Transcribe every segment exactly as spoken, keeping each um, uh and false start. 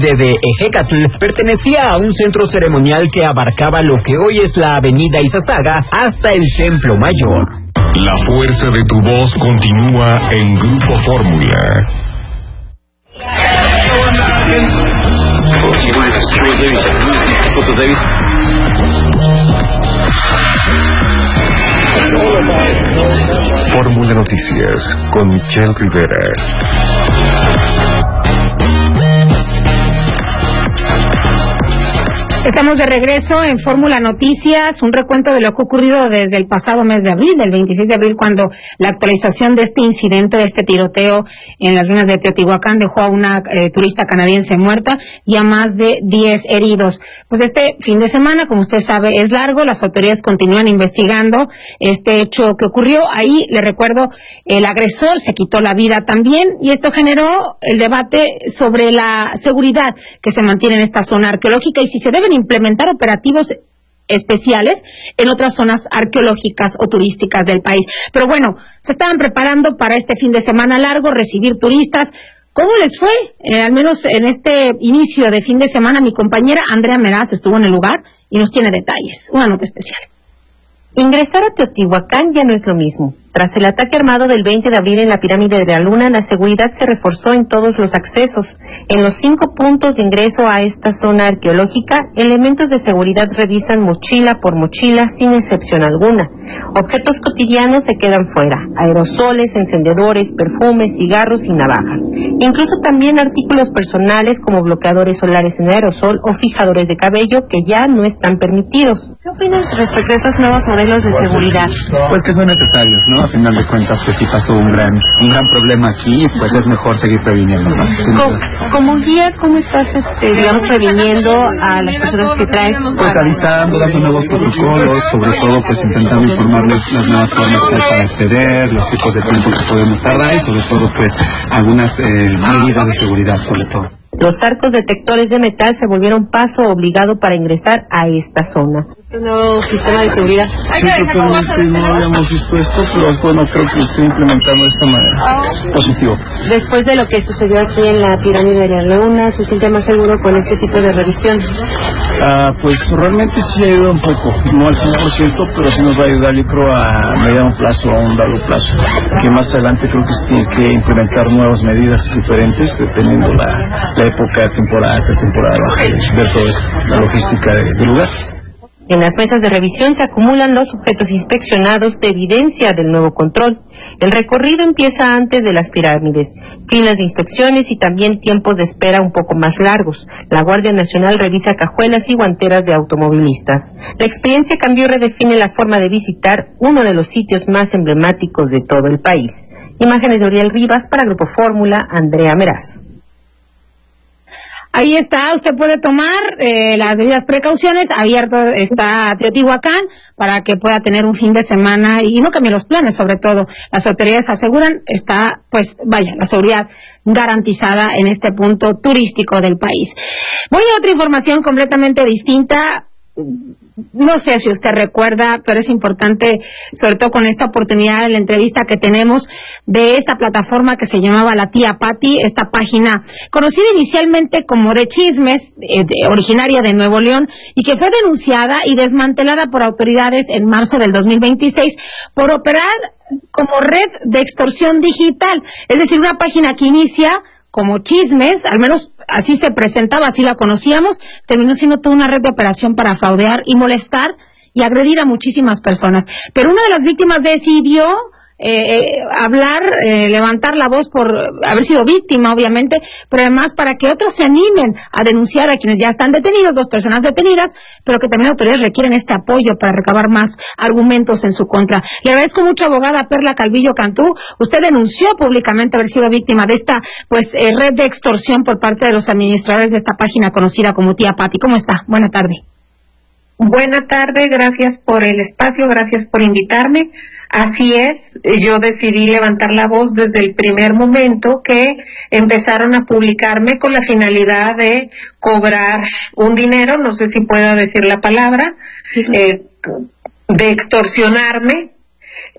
de Ejecatl pertenecía a un centro ceremonial que abarcaba lo que hoy es la avenida Izazaga hasta el Templo Mayor. La fuerza de tu voz continúa en Grupo Fórmula. Fórmula Noticias con Michelle Rivera. Estamos de regreso en Fórmula Noticias, un recuento de lo que ha ocurrido desde el pasado mes de abril, del veintiséis de abril, cuando la actualización de este incidente, de este tiroteo en las ruinas de Teotihuacán dejó a una eh, turista canadiense muerta y a más de diez heridos. Pues este fin de semana, como usted sabe, es largo, las autoridades continúan investigando este hecho que ocurrió. Ahí, le recuerdo, el agresor se quitó la vida también y esto generó el debate sobre la seguridad que se mantiene en esta zona arqueológica y si se deben implementar operativos especiales en otras zonas arqueológicas o turísticas del país. Pero bueno, se estaban preparando para este fin de semana largo, recibir turistas. ¿Cómo les fue? Eh, al menos en este inicio de fin de semana, mi compañera Andrea Meraz estuvo en el lugar y nos tiene detalles. Una nota especial. Ingresar a Teotihuacán ya no es lo mismo. Tras el ataque armado del veinte de abril en la Pirámide de la Luna, la seguridad se reforzó en todos los accesos. En los cinco puntos de ingreso a esta zona arqueológica, elementos de seguridad revisan mochila por mochila sin excepción alguna. Objetos cotidianos se quedan fuera: aerosoles, encendedores, perfumes, cigarros y navajas. Incluso también artículos personales como bloqueadores solares en aerosol o fijadores de cabello que ya no están permitidos. ¿Qué opinas respecto a estos nuevos modelos de seguridad? Pues que son necesarios, ¿no? A final de cuentas, pues sí pasó un gran un gran problema aquí, pues es mejor seguir previniendo, ¿no? Como, como guía, ¿cómo estás, este, digamos, previniendo a las personas que traes? Pues avisando, dando nuevos protocolos, sobre todo, pues intentando informarles las nuevas formas que hay para acceder, los tipos de tiempo que podemos tardar y sobre todo, pues, algunas eh, medidas de seguridad, sobre todo. Los arcos detectores de metal se volvieron paso obligado para ingresar a esta zona. Un nuevo sistema de seguridad. Sí, totalmente no habíamos visto esto, pero bueno, creo que lo estoy implementando de esta manera. Es positivo. Después de lo que sucedió aquí en la Pirámide de la Luna, ¿se siente más seguro con este tipo de revisiones? Ah, pues realmente sí ayuda un poco, no al cien por ciento, pero sí nos va a ayudar, yo creo, a mediano plazo, a un largo plazo. Que más adelante creo que se tiene que implementar nuevas medidas diferentes, dependiendo la, la época, temporada alta, temporada baja, y ver todo esto, la logística de, del lugar. En las mesas de revisión se acumulan los objetos inspeccionados de evidencia del nuevo control. El recorrido empieza antes de las pirámides, filas de inspecciones y también tiempos de espera un poco más largos. La Guardia Nacional revisa cajuelas y guanteras de automovilistas. La experiencia cambió y redefine la forma de visitar uno de los sitios más emblemáticos de todo el país. Imágenes de Uriel Rivas para Grupo Fórmula, Andrea Meraz. Ahí está, usted puede tomar eh, las debidas precauciones. Abierto está Teotihuacán para que pueda tener un fin de semana y no cambie los planes, sobre todo. Las autoridades aseguran está, pues, vaya, la seguridad garantizada en este punto turístico del país. Voy a otra información completamente distinta. No sé si usted recuerda, pero es importante, sobre todo con esta oportunidad de la entrevista que tenemos de esta plataforma que se llamaba La Tía Pati, esta página conocida inicialmente como de chismes, eh, de, originaria de Nuevo León, y que fue denunciada y desmantelada por autoridades en marzo del dos mil veintiséis por operar como red de extorsión digital. Es decir, una página que inicia como chismes, al menos así se presentaba, así la conocíamos, terminó siendo toda una red de operación para fraudear y molestar y agredir a muchísimas personas. Pero una de las víctimas decidió eh, eh, hablar, eh, levantar la voz por haber sido víctima, obviamente, pero además para que otros se animen a denunciar a quienes ya están detenidos, dos personas detenidas, pero que también autoridades requieren este apoyo para recabar más argumentos en su contra. Le agradezco mucho, abogada Perla Calvillo Cantú. Usted denunció públicamente haber sido víctima de esta pues eh, red de extorsión por parte de los administradores de esta página conocida como Tía Pati. ¿Cómo está? Buena tarde. Buena tarde, gracias por el espacio, gracias por invitarme. Así es, yo decidí levantar la voz desde el primer momento que empezaron a publicarme con la finalidad de cobrar un dinero, no sé si pueda decir la palabra, sí. eh, de extorsionarme.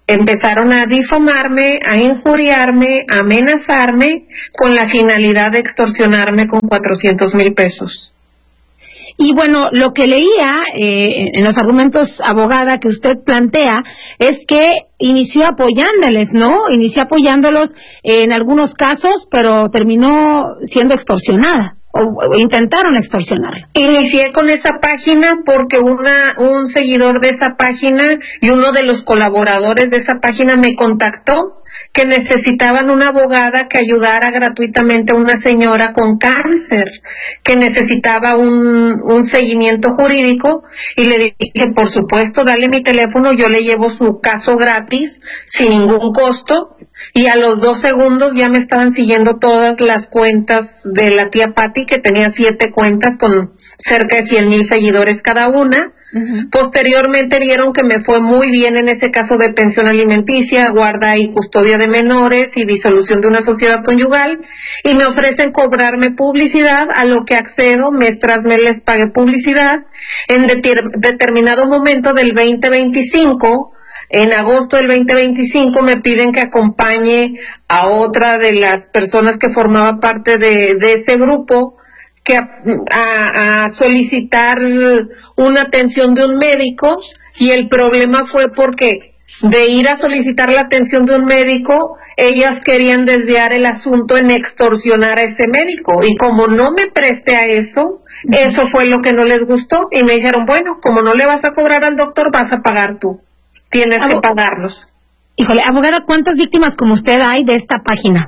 empezaron a difamarme, a injuriarme, a amenazarme con la finalidad de extorsionarme con cuatrocientos mil pesos. Y bueno, lo que leía eh, en los argumentos, abogada, que usted plantea, es que inició apoyándoles, ¿no? Inició apoyándolos en algunos casos, pero terminó siendo extorsionada. O, o intentaron extorsionarla. Inicié con esa página porque una un seguidor de esa página y uno de los colaboradores de esa página me contactó que necesitaban una abogada que ayudara gratuitamente a una señora con cáncer, que necesitaba un, un seguimiento jurídico, y le dije, por supuesto, dale mi teléfono, yo le llevo su caso gratis, sin ningún costo, y a los dos segundos ya me estaban siguiendo todas las cuentas de la tía Patti, que tenía siete cuentas con cerca de cien mil seguidores cada una. Uh-huh. Posteriormente vieron que me fue muy bien en ese caso de pensión alimenticia, guarda y custodia de menores y disolución de una sociedad conyugal, y me ofrecen cobrarme publicidad, a lo que accedo. Mes tras mes les pagué publicidad. En de- determinado momento del veinte veinticinco, en agosto del veinte veinticinco, me piden que acompañe a otra de las personas que formaba parte de, de ese grupo, que a, a, a solicitar una atención de un médico, y el problema fue porque de ir a solicitar la atención de un médico, ellas querían desviar el asunto en extorsionar a ese médico, y como no me presté a eso, eso fue lo que no les gustó, y me dijeron, bueno, como no le vas a cobrar al doctor, vas a pagar tú, tienes Abo- que pagarlos. Híjole, abogada, ¿cuántas víctimas como usted hay de esta página?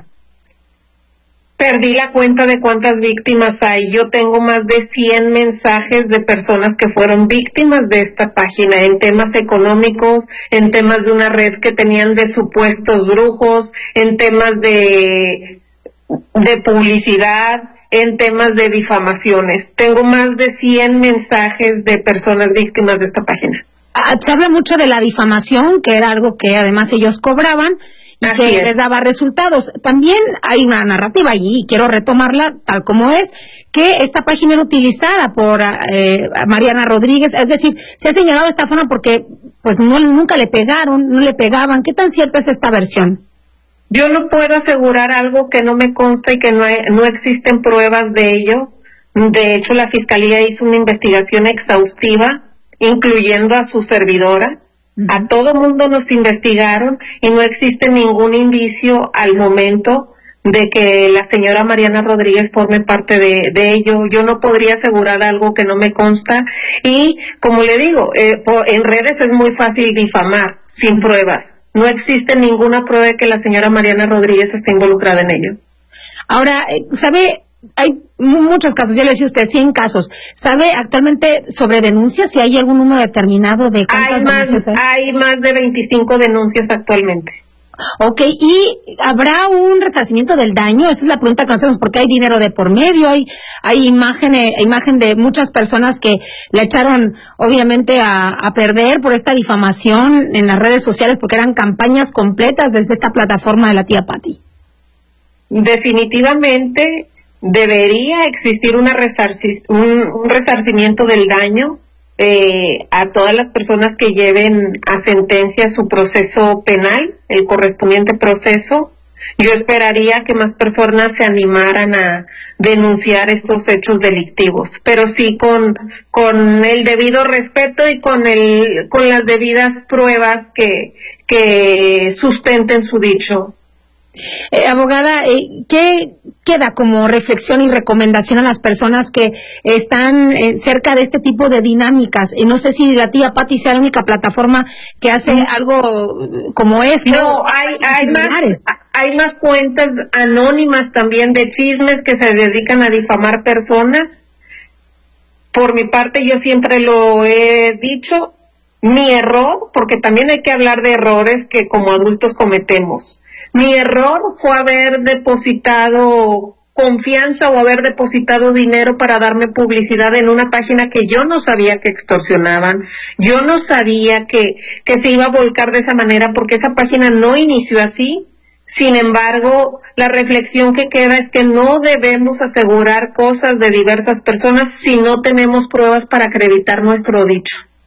Perdí la cuenta de cuántas víctimas hay. Yo tengo más de cien mensajes de personas que fueron víctimas de esta página, en temas económicos, en temas de una red que tenían de supuestos brujos, en temas de, de publicidad, en temas de difamaciones. Tengo más de cien mensajes de personas víctimas de esta página. Ah, se habla mucho de la difamación, que era algo que además ellos cobraban, y Así que es. les daba resultados. También hay una narrativa, y quiero retomarla tal como es, que esta página era utilizada por eh, Mariana Rodríguez. Es decir, se ha señalado de esta forma porque pues no nunca le pegaron, no le pegaban. ¿Qué tan cierta es esta versión? Yo no puedo asegurar algo que no me consta y que no, hay, no existen pruebas de ello. De hecho, la Fiscalía hizo una investigación exhaustiva, incluyendo a su servidora. A todo mundo nos investigaron y no existe ningún indicio al momento de que la señora Mariana Rodríguez forme parte de, de ello. Yo no podría asegurar algo que no me consta, y como le digo, eh, por, en redes es muy fácil difamar sin pruebas. No existe ninguna prueba de que la señora Mariana Rodríguez esté involucrada en ello. Ahora, ¿sabe? Hay muchos casos, ya le decía usted, cien casos. ¿Sabe actualmente sobre denuncias si hay algún número determinado de cuántas hay más, denuncias hay? Hay más de veinticinco denuncias actualmente. Ok, ¿y habrá un resarcimiento del daño? Esa es la pregunta que nos hacemos, porque hay dinero de por medio, hay hay imágenes, imagen de muchas personas que le echaron obviamente a, a perder por esta difamación en las redes sociales, porque eran campañas completas desde esta plataforma de la tía Patti. Definitivamente debería existir una resarci- un, un resarcimiento del daño eh, a todas las personas que lleven a sentencia su proceso penal, el correspondiente proceso. Yo esperaría que más personas se animaran a denunciar estos hechos delictivos, pero sí con con el debido respeto y con el con las debidas pruebas que que sustenten su dicho. Eh, abogada, eh, ¿qué queda como reflexión y recomendación a las personas que están eh, cerca de este tipo de dinámicas? Y no sé si la tía Patti sea la única plataforma que hace mm. algo como esto. No, hay, hay, más, hay más cuentas anónimas también de chismes que se dedican a difamar personas. Por mi parte, yo siempre lo he dicho, mi error, porque también hay que hablar de errores que como adultos cometemos. Mi error fue haber depositado confianza o haber depositado dinero para darme publicidad en una página que yo no sabía que extorsionaban. Yo no sabía que, que se iba a volcar de esa manera, porque esa página no inició así. Sin embargo, la reflexión que queda es que no debemos asegurar cosas de diversas personas si no tenemos pruebas para acreditar nuestro dicho.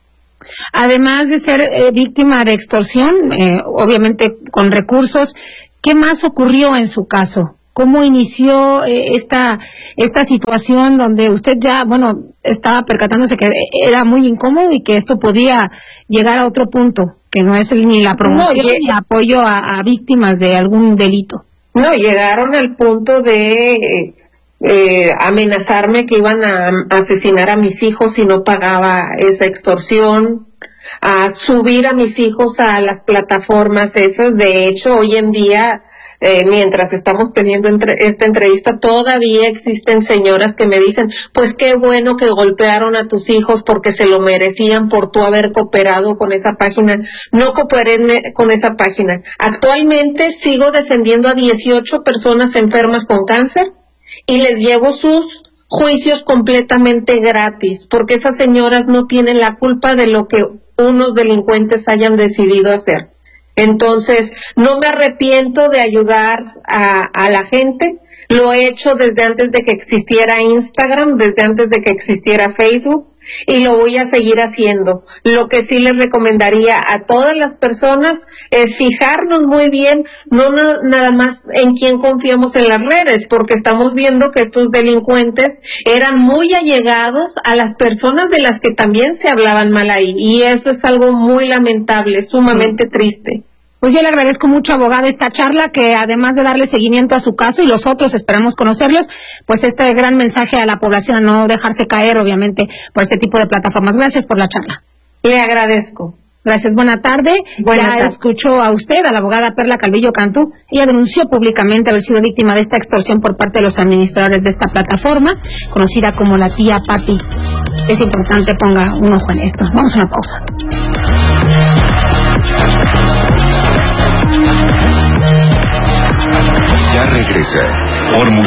Además de ser eh, víctima de extorsión, eh, obviamente con recursos, ¿qué más ocurrió en su caso? ¿Cómo inició eh, esta esta situación donde usted ya, bueno, estaba percatándose que era muy incómodo y que esto podía llegar a otro punto, que no es ni la promoción no, ni apoyo a, a víctimas de algún delito? No, llegaron al punto de eh, eh, amenazarme que iban a, a asesinar a mis hijos si no pagaba esa extorsión, a subir a mis hijos a las plataformas esas. De hecho, hoy en día, Eh, mientras estamos teniendo entre, esta entrevista, todavía existen señoras que me dicen, pues qué bueno que golpearon a tus hijos porque se lo merecían por tú haber cooperado con esa página. No cooperé con esa página. Actualmente sigo defendiendo a dieciocho personas enfermas con cáncer y les llevo sus juicios completamente gratis, porque esas señoras no tienen la culpa de lo que unos delincuentes hayan decidido hacer. Entonces, no me arrepiento de ayudar a, a la gente. Lo he hecho desde antes de que existiera Instagram, desde antes de que existiera Facebook, y lo voy a seguir haciendo. Lo que sí les recomendaría a todas las personas es fijarnos muy bien, no, no nada más en quién confiamos en las redes, porque estamos viendo que estos delincuentes eran muy allegados a las personas de las que también se hablaban mal ahí, y eso es algo muy lamentable, sumamente sí. triste. Pues yo le agradezco mucho, abogada, esta charla, que además de darle seguimiento a su caso y los otros esperamos conocerlos, pues este gran mensaje a la población a no dejarse caer, obviamente, por este tipo de plataformas. Gracias por la charla. Le agradezco. Gracias, buena tarde. Buena ya tarde. Escuchó a usted, a la abogada Perla Calvillo Cantú. Ella denunció públicamente haber sido víctima de esta extorsión por parte de los administradores de esta plataforma, conocida como la tía Pati. Es importante ponga un ojo en esto. Vamos a una pausa. Ya regresa Fórmula.